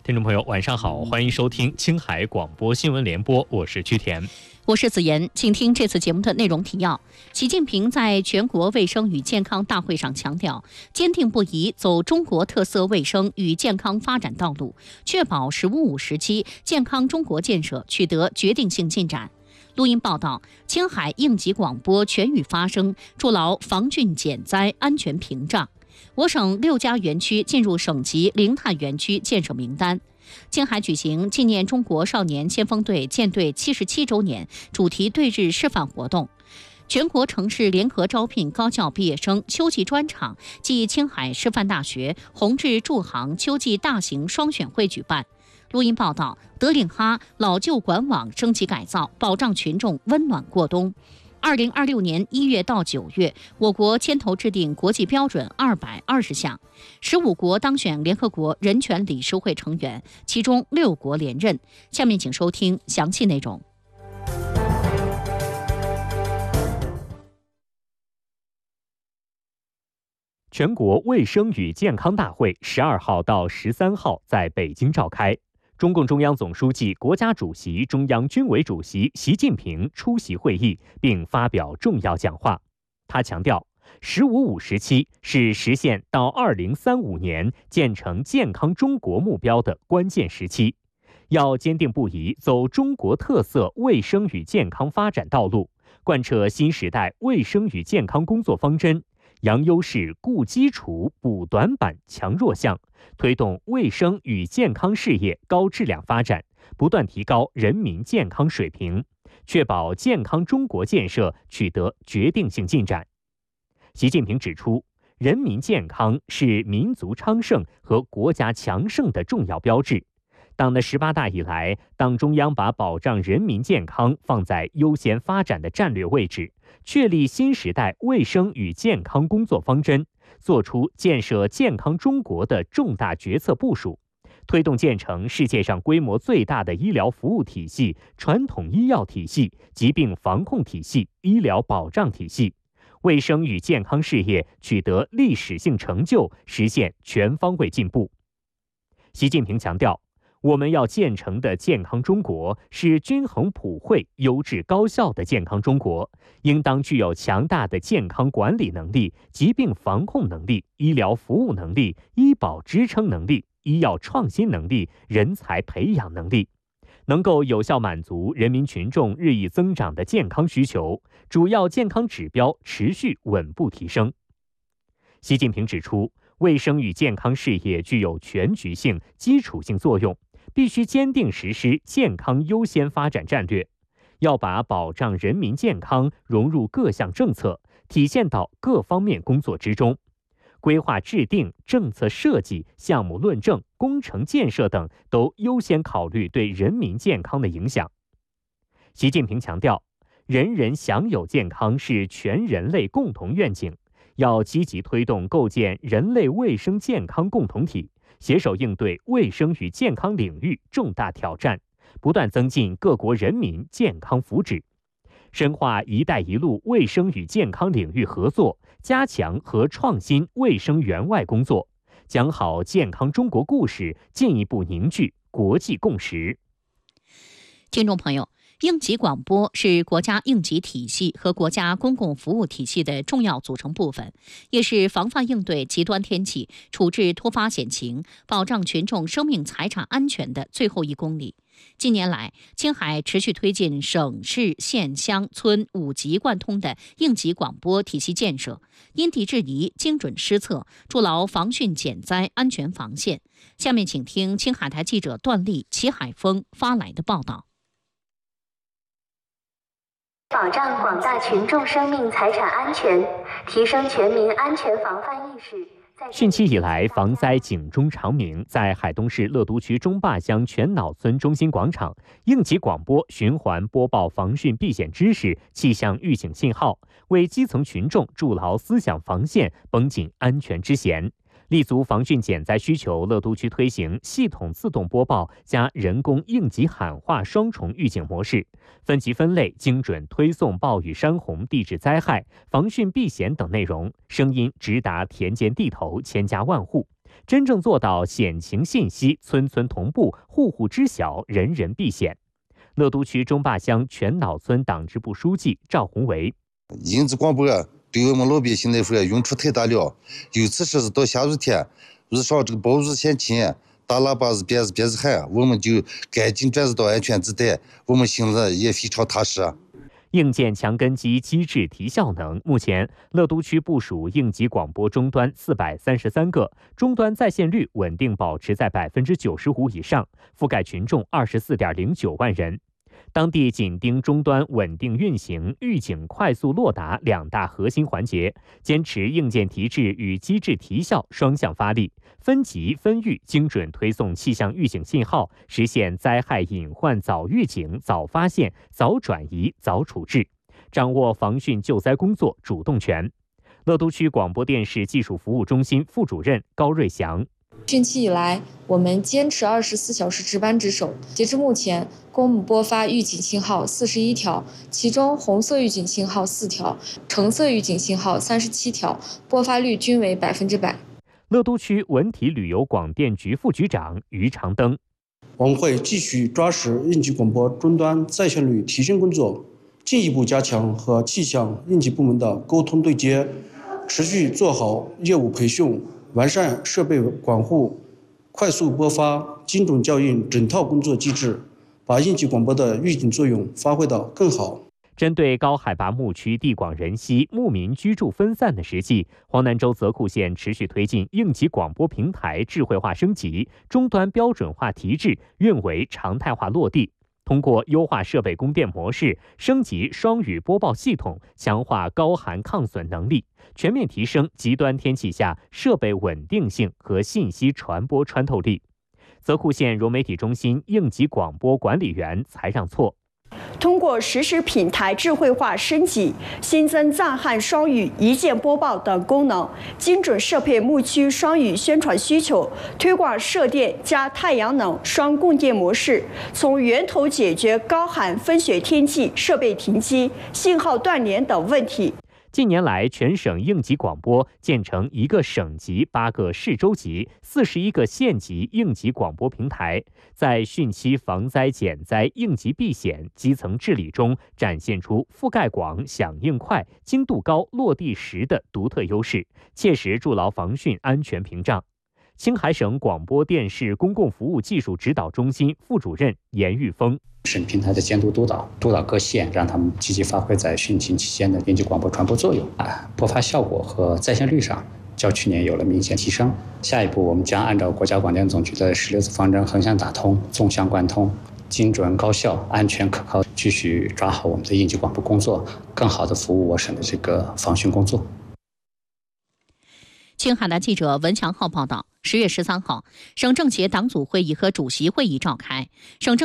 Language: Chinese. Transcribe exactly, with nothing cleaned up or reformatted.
听众朋友晚上好，欢迎收听青海广播新闻联播，我是曲田。 我是子妍，请听这次节目的内容提要。习近平在全国卫生与健康大会上强调，坚定不移走中国特色卫生与健康发展道路，确保“十五五”时期健康中国建设取得决定性进展。录音报道：青海应急广播全域发声，筑牢防汛减灾安全屏障。我省六家园区进入省级零碳园区建设名单。青海举行纪念中国少年先锋队建队七十七周年主题对日示范活动，全国城市联合招聘高校毕业生秋季专场暨青海师范大学宏志驻杭秋季大型双选会举办。录音报道：德令哈老旧管网升级改造，保障群众温暖过冬。二零二六年一月到九月，我国牵头制定国际标准二百二十项，十五国当选联合国人权理事会成员，其中六国连任。下面请收听详细内容。 全国卫生与健康大会十二号到十三号在北京召开。中共中央总书记、国家主席、中央军委主席习近平出席会议并发表重要讲话。他强调，“十五五”时期是实现到二零三五年建成健康中国目标的关键时期，要坚定不移走中国特色卫生与健康发展道路，贯彻新时代卫生与健康工作方针，扬优势、固基础、补短板、强弱项，推动卫生与健康事业高质量发展，不断提高人民健康水平，确保健康中国建设取得决定性进展。习近平指出，人民健康是民族昌盛和国家强盛的重要标志。党的十八大以来，党中央把保障人民健康放在优先发展的战略位置，确立新时代卫生与健康工作方针，作出建设健康中国的重大决策部署，推动建成世界上规模最大的医疗服务体系、传统医药体系、疾病防控体系、医疗保障体系，卫生与健康事业取得历史性成就，实现全方位进步。习近平强调，我们要建成的健康中国是均衡普惠、优质高效的健康中国，应当具有强大的健康管理能力、疾病防控能力、医疗服务能力、医保支撑能力、医药创新能力、人才培养能力，能够有效满足人民群众日益增长的健康需求，主要健康指标持续稳步提升。习近平指出，卫生与健康事业具有全局性、基础性作用，必须坚定实施健康优先发展战略，要把保障人民健康融入各项政策，体现到各方面工作之中。规划制定、政策设计、项目论证、工程建设等都优先考虑对人民健康的影响。习近平强调，人人享有健康是全人类共同愿景，要积极推动构建人类卫生健康共同体，携手应对卫生与健康领域重大挑战，不断增进各国人民健康福祉，深化“一带一路”卫生与健康领域合作，加强和创新卫生援外工作，讲好健康中国故事，进一步凝聚国际共识。 听众朋友，应急广播是国家应急体系和国家公共服务体系的重要组成部分，也是防范应对极端天气、处置突发险情、保障群众生命财产安全的最后一公里。近年来，青海持续推进省市县乡村五级贯通的应急广播体系建设，因地制宜、精准施策，筑牢防汛减灾安全防线。下面请听青海台记者段丽、齐海峰发来的报道。 保障广大群众生命财产安全，提升全民安全防范意识。 汛期以来，防灾警钟长鸣。在海东市乐都区中坝乡全脑村中心广场，应急广播循环播报防汛避险知识、气象预警信号，为基层群众筑牢思想防线，绷紧安全之弦。立足防汛减灾需求，乐都区推行系统自动播报加人工应急喊话双重预警模式，分级分类，精准推送暴雨山洪、地质灾害、防汛避险等内容，声音直达田间地头、千家万户， 真正做到险情信息村村同步、户户知晓、人人避险。乐都区中坝乡全脑村党支部书记赵宏维： 应急广播对我们老百姓来说用处太大了，尤其是到下雨天，遇上这个暴雨险情，大喇叭是别是别是喊，我们就赶紧转入到安全地带，我们心里也非常踏实。 硬件强根基机制提效能，目前乐都区部署应急广播终端四百三十三个，终端在线率稳定保持在百分之九十五以上，覆盖群众二十四点零九万人。当地紧盯终端稳定运行、预警快速落达两大核心环节，坚持硬件提质与机制提效双向发力，分级分域精准推送气象预警信号，实现灾害隐患早预警、早发现、早转移、早处置，掌握防汛救灾工作主动权。乐都区广播电视技术服务中心副主任高瑞祥： 汛期以来，我们坚持二十四小时值班值守。截至目前，公募播发预警信号四十一条，其中红色预警信号四条，橙色预警信号三十七条，播发率均为百分之百。 乐都区文体旅游广电局副局长于长登： 我们会继续抓实应急广播终端在线率提升工作，进一步加强和气象应急部门的沟通对接，持续做好业务培训，完善设备管护、快速播发、精准校应整套工作机制，把应急广播的预警作用发挥到更好。 针对高海拔牧区地广人稀、牧民居住分散的实际，黄南州泽库县持续推进应急广播平台智慧化升级、终端标准化提质、运维常态化落地。通过优化设备供电模式，升级双语播报系统，强化高寒抗损能力，全面提升极端天气下设备稳定性和信息传播穿透力。泽库县融媒体中心应急广播管理员才让错： 通过实施平台智慧化升级，新增藏汉双语一键播报等功能，精准适配牧区双语宣传需求，推广射电加太阳能双供电模式，从源头解决高寒风雪天气设备停机、信号断连等问题。 近年来，全省应急广播建成一个省级、八个市州级、四十一个县级应急广播平台，在汛期防灾减灾、应急避险、基层治理中展现出覆盖广、响应快、精度高、落地实的独特优势，切实筑牢防汛安全屏障。青海省广播电视公共服务技术指导中心副主任严玉峰： 省平台的监督督导，督导各县，让他们积极发挥在汛情期间的应急广播传播作用啊，播发效果和在线率上较去年有了明显提升。下一步，我们将按照国家广电总局的十六字方针，横向打通、纵向贯通，精准、高效、安全、可靠，继续抓好我们的应急广播工作，更好地服务我省的这个防汛工作。 青海的记者文强浩报道，十月十三号，省政协党组会议和主席会议召开，省政